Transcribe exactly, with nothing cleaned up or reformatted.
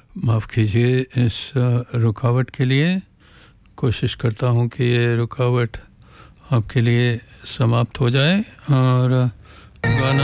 माफ़ कीजिए इस रुकावट के लिए। कोशिश करता हूँ कि ये रुकावट आपके लिए समाप्त हो जाए और गाना